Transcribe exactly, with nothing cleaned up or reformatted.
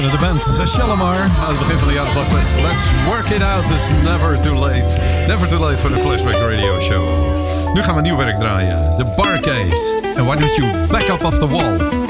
De band Shalimar aan het begin van de jaren tachtig. Let's work it out, it's never too late. Never too late voor de Flashback Radio Show. Nu gaan we nieuw werk draaien. The Bar Case. And why don't you back up off the wall?